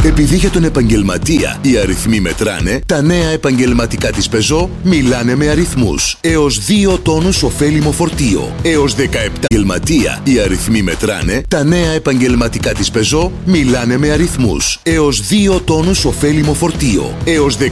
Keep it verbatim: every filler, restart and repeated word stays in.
Επειδή για τον επαγγελματία οι αριθμοί μετράνε, τα νέα επαγγελματικά της Peugeot μιλάνε με αριθμούς. Έως δύο τόνους ωφέλιμο φορτίο. Έως δεκαεπτά επαγγελματία οι αριθμοί μετράνε, τα νέα επαγγελματικά της Peugeot μιλάνε με αριθμούς. Έως δύο τόνους ωφέλιμο φορτίο. Έως